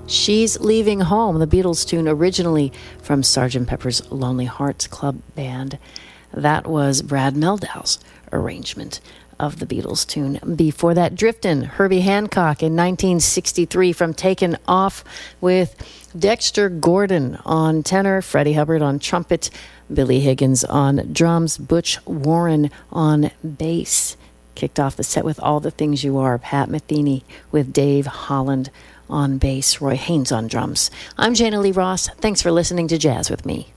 She's Leaving Home, the Beatles tune originally from Sgt. Pepper's Lonely Hearts Club Band. That was Brad Meldau's arrangement of the Beatles tune. Before that, Driftin', Herbie Hancock in 1963 from Taken Off, with Dexter Gordon on tenor, Freddie Hubbard on trumpet, Billy Higgins on drums, Butch Warren on bass. Kicked off the set with All the Things You Are, Pat Metheny with Dave Holland on bass, Roy Haynes on drums. I'm Jana Lee Ross. Thanks for listening to Jazz with Me.